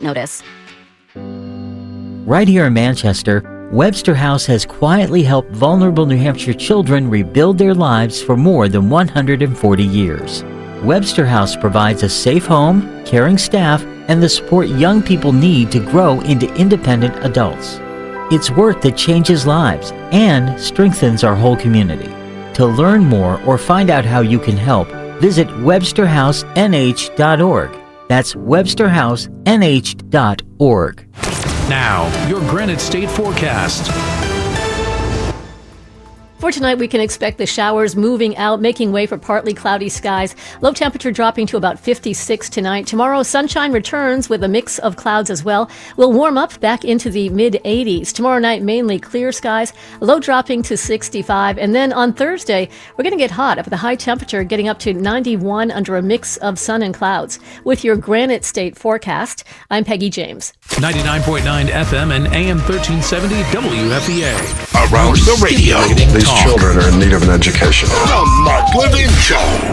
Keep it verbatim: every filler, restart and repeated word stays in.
notice. Right here in Manchester, Webster House has quietly helped vulnerable New Hampshire children rebuild their lives for more than one hundred forty years. Webster House provides a safe home, caring staff, and the support young people need to grow into independent adults. It's work that changes lives and strengthens our whole community. To learn more or find out how you can help, visit webster house n h dot org. That's webster house n h dot org. Now, your Granite State forecast. For tonight, we can expect the showers moving out, making way for partly cloudy skies. Low temperature dropping to about fifty-six tonight. Tomorrow, sunshine returns with a mix of clouds as well. We'll warm up back into the mid eighties. Tomorrow night, mainly clear skies. Low dropping to sixty-five. And then on Thursday, we're going to get hot up with a high temperature getting up to ninety-one under a mix of sun and clouds. With your Granite State forecast, I'm Peggy James. ninety-nine point nine F M and A M thirteen seventy W F E A. Around the radio. These children are in need of an education. The Mark Levin Show.